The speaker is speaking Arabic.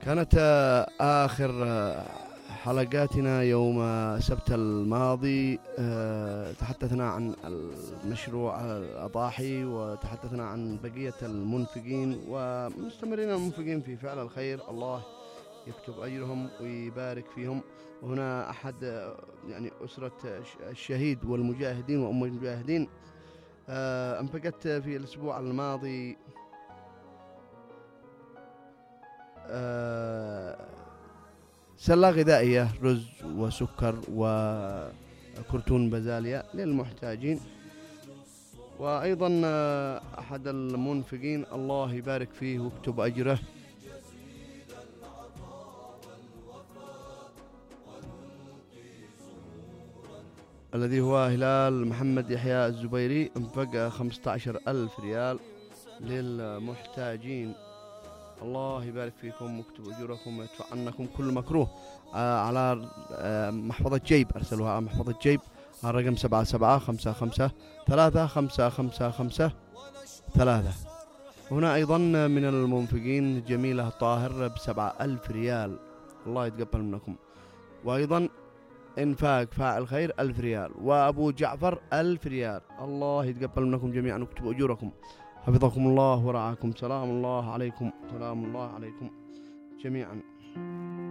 كانت آخر حلقاتنا يوم السبت الماضي، تحدثنا عن المشروع الأضاحي، وتحدثنا عن بقية المنفقين ومستمرين المنفقين في فعل الخير. الله يكتب أجرهم ويبارك فيهم. وهنا أحد يعني أسرة الشهيد والمجاهدين وأم المجاهدين أنفقت في الأسبوع الماضي سلة غذائية، رز وسكر وكرتون بازاليا للمحتاجين. وأيضا أحد المنفقين الله يبارك فيه ويكتب أجره الذي هو هلال محمد يحيى الزبيري، انفق 15,000 ريال للمحتاجين. الله يبارك فيكم ويكتب أجوركم ويدفع عنكم كل مكروه. على محفظة جيب، أرسلوها على محفظة جيب على رقم 7755535553. هنا أيضا من المنفقين جميلة الطاهر ب7,000 ريال، الله يتقبل منكم. وأيضا إنفاق فاعل خير 1000 ريال، وأبو جعفر 1000 ريال. الله يتقبل منكم جميعا ويكتب أجوركم. حفظكم الله ورعاكم. سلام الله عليكم، سلام الله عليكم جميعا.